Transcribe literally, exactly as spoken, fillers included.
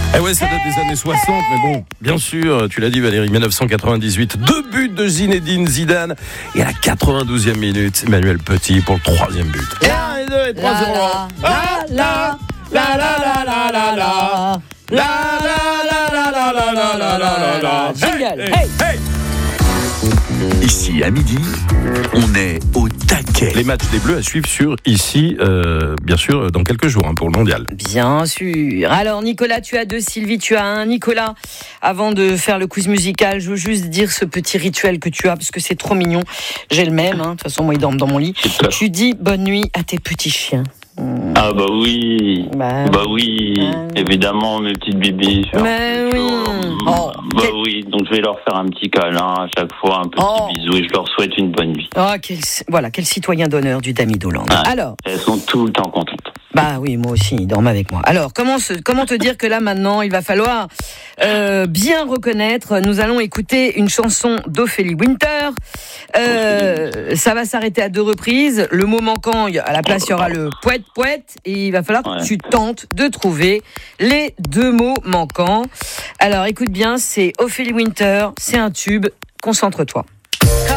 Eh ouais, ça date des années soixante, mais bon, bien sûr, tu l'as dit Valérie, dix-neuf cent quatre-vingt-dix-huit, deux buts de Zinedine Zidane, et à la quatre-vingt-douzième minute, Emmanuel Petit pour le troisième but. Et un, et deux, et trois, zéro. La la la la la la la la la la la la la la la la la. Jingle. Hey. Ici à midi, on est au taquet. Les matchs des Bleus à suivre sur ici, euh, bien sûr, dans quelques jours hein, pour le mondial. Bien sûr. Alors Nicolas, tu as deux, Sylvie, tu as un. Nicolas, avant de faire le quiz musical, je veux juste dire ce petit rituel que tu as, parce que c'est trop mignon. J'ai le même, hein. De toute façon, moi, ils dorment dans mon lit. Tu dis bonne nuit à tes petits chiens. Ah bah oui, Bah, bah oui, bah, évidemment mes petites bibis. Bah oui. Oh, bah quel... oui, donc je vais leur faire un petit câlin à chaque fois, un petit Oh. bisou et je leur souhaite une bonne nuit. Oh, quel... Voilà, quel citoyen d'honneur du Dami d'Hollande. Ah, Alors, elles sont tout le temps contentes. bah oui, moi aussi, ils dorment avec moi. Alors, comment, se... comment te dire que là, maintenant, il va falloir euh, bien reconnaître. Nous allons écouter une chanson d'Ophélie Winter. Euh, ça va s'arrêter à deux reprises. Le mot manquant, à la place, il y aura le poète poète. Et il va falloir que Ouais. tu tentes de trouver les deux mots manquants. Alors, écoute bien, c'est Ophélie Winter, c'est un tube. Concentre-toi.